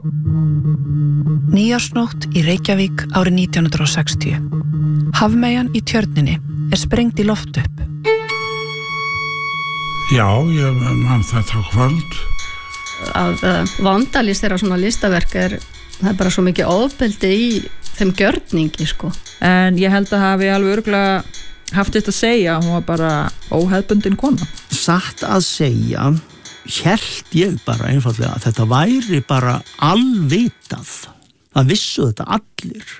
Nýársnótt í Reykjavík árið 1960. Hafmeyjan í Tjörninni sprengd í loft upp. Já, ég man þetta kvöld. Að vandalisera svona listaverk það er bara svo mikið ofbeldi í þeim gjörningi, sko. En ég held að hafi alveg örugglega haft þetta að segja, hún var bara óhefbundin kona. Satt að segja, hélt ég bara einfaldlega að þetta væri bara alvitað. Það vissu þetta allir.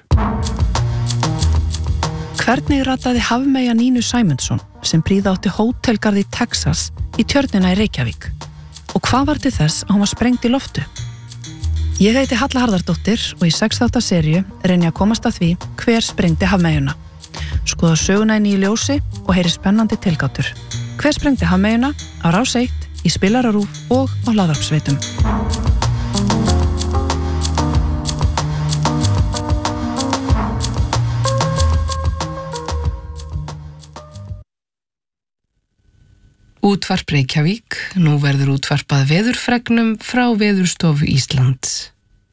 Hvernig rataði hafmeyja Nínu Sæmundsson sem prýða átti hótelgarð í Texas í Tjörnina í Reykjavík? Og hvað var til þess að hún var sprengd í loftu? Ég heiti Halla Harðardóttir og í 6 þátta seríu reyni að komast að því hver sprengdi hafmeyjuna. Skoða söguna í nýju ljósi og heyri spennandi tilgátur. Hver sprengdi hafmeyjuna á Rás 1, í Spilararúf og á Hlaðvarpsveitum. Útvarp Reykjavík, nú verður útvarpað veðurfregnum frá Veðurstofu Íslands.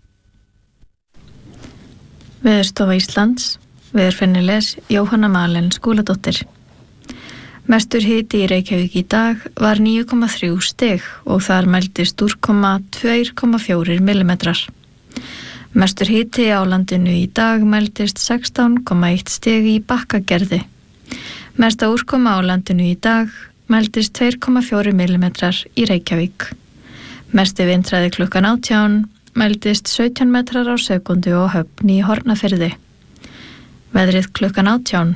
Veðurstofa Íslands, veðurfræðiles Jóhanna Malen Skúladóttir. Mestur hiti í Reykjavík í dag var 9,3 stig og þar mældist úrkoma 2,4 millimetrar. Mestur hiti á landinu í dag mældist 16,1 stig í Bakkagerði. Mesta úrkoma á landinu í dag mældist 2,4 millimetrar í Reykjavík. Mesti vindhraði klukkan 18 mældist 17 metrar á sekundu og Höfn í Hornafirði. Veðrið klukkan 18.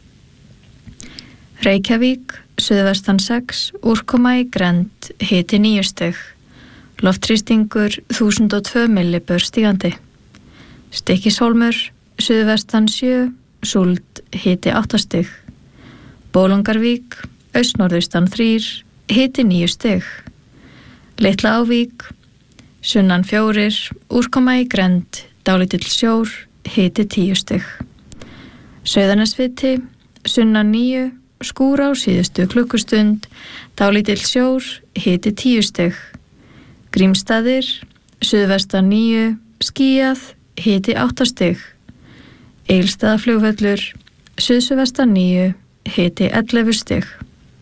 Reykjavík, suðvestan 6, úrkoma í grennd, hiti 9 stig. Loftþrýstingur 1002 millibör stígandi. Stykkishólmur, suðvestan 7, súld, hiti 8 stig. Bolungarvík, austnorðaustan 3, hiti 9 stig. Litla Ávík, sunnan 4, úrkoma í grennd, dálítill sjór, hiti 10 stig. Sauðanesviti, sunnan 9, skúra á síðustu klukkustund, dálítill sjór, hiti 10 stig. Grímsstaðir, suðvestan 9, skýjað, hiti 8 stig. Egilsstaðaflugvöllur, suðsuvestan 9, hiti 11 stig.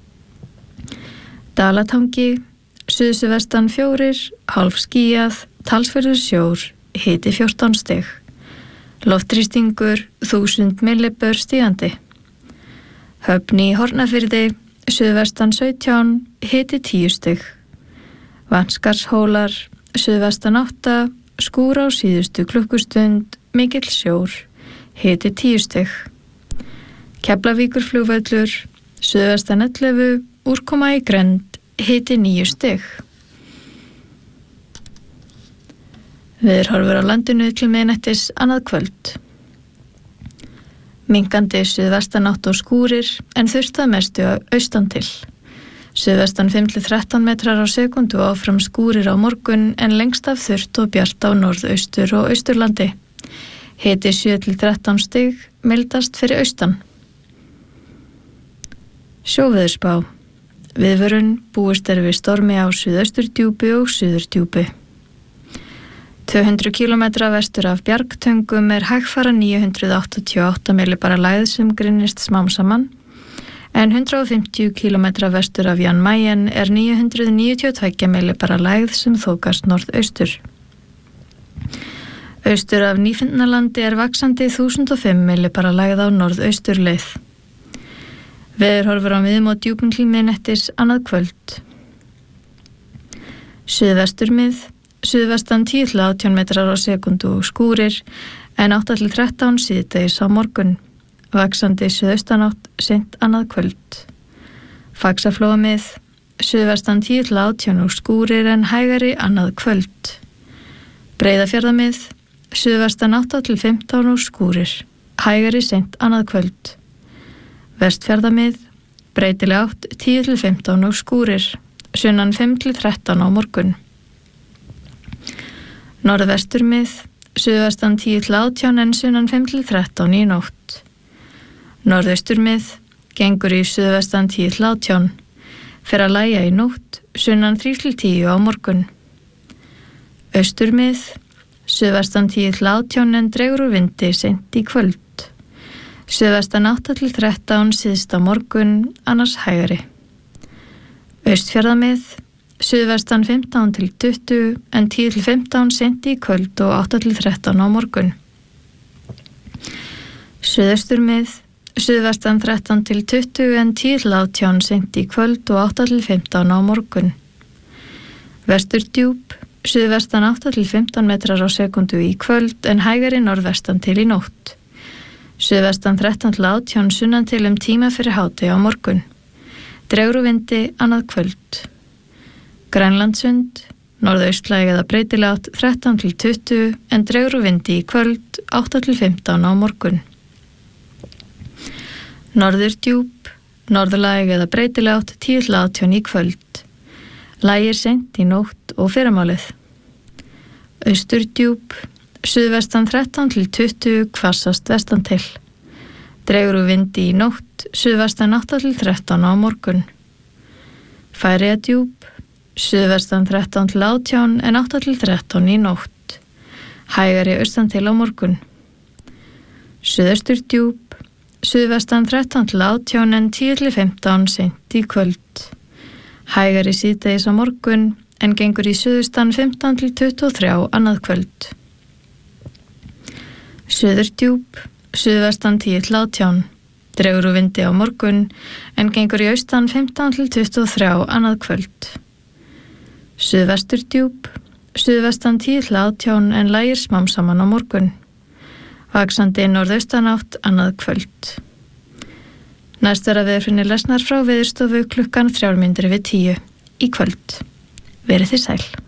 Dalatangi, suðsuvestan 4, hálf skýjað, talsverður sjór, hiti 14 stig. Loftþrýstingur 1000 millibör stígandi. Höfn í Hornafirði, suðvestan 17, hiti 10 stig. Vanskarshólar, suðvestan 8, skúra á síðustu klukkustund, mikill sjór, hiti 10 stig. Keflavíkurflugvöllur, suðvestan 11, úrkoma í grennd, hiti 9 stig. Veðurhorfur á landinu til miðnættis annað kvöld. Minkandi suðvestanátt og skúrir en þurft að mestu austan til. Suðvestan 5-13 metrar á sekundu og áfram skúrir á morgun en lengst af þurft og bjart á norðaustur og austurlandi. Hiti 7-13 stig, mildast fyrir austan. Sjóveðurspá. Viðvörun, búist við stormi á Suðausturdjúpi og Suðurdjúpi. 200 km vestur af Bjargtöngum hægfara 988 millibara lægð sem grynnist smám saman, en 150 km vestur af Jan Mayen 992 millibara lægð sem þókast norðaustur. Austur af Nýfundnalandi vaxandi 1005 millibara lægð á norðausturleið. Veðurhorfur á miðum og djúpum til miðnættis annað kvöld. Suðvesturmið, suðvestan 10-18 metrar á sekundu og skúrir, en 8-13 síðdegis á morgun. Vaxandi suðaustanátt seint annað kvöld. Faxaflóamið, suðvestan 10-18 og skúrir en hægari annað kvöld. Breiðafjarðamið, suðvestan 8-15 og skúrir, hægari seint annað kvöld. Vestfjarðamið, breytileg átt 10-15 og skúrir, sunnan 5-13 á morgun. Norðvesturmið, suðvestan 10-18 en sunnan 5-13 í nótt. Norðausturmið, gengur í suðvestan 10-18, fer að lægja í nótt, sunnan 3-10 á morgun. Austurmið, suðvestan 10-18 en dregur úr vindi seint í kvöld. Suðvestan 8-13 síðst á morgun, annars hægari. Austfjarðamið, suðvestan 15-20 en 10-15 seint í kvöld og 8-13 á morgun. Suðausturmið, suðvestan 13-20 en 10-18 seint í kvöld og 8-15 á morgun. Vesturdjúp, suðvestan 8-15 metrar á sekundu í kvöld en hægari norðvestan til í nótt. Suðvestan 13-18 sunnan til tíma fyrir hádegi á morgun. Dregur úr vindi annað kvöld. Grænlandssund, norðaustlæg eða breytileg átt 13-20 en dregur úr vindi í kvöld 8-15 á morgun. Norðurdjúp, norðlæg eða breytileg átt 10-18 í kvöld. Lægir seint í nótt og fyrramálið. Austurdjúp, suðvestan 13-20 hvassast vestan til. Dregur úr vindi í nótt, suðvestan 8-13 á morgun. Færeyjadjúp, suðvestan 13-18 en 8-13 í nótt. Hægari austan til á morgun. Suðausturdjúp, suðvestan 13-18 en 10-15 seint í kvöld. Hægari síðdegis á morgun en gengur í suðaustan 15-23 annað kvöld. Suðurdjúp, suðvestan 10-18, dregur úr vindi á morgun en gengur í austan 15-23 annað kvöld. Suðvesturdjúp, suðvestan 10-18 en lægir smám saman á morgun. Vaxandi norðaustanátt annað kvöld. Næst verða veðurfréttir lesnar frá Veðurstofu klukkan 9:03 í kvöld. Verið þið sæl.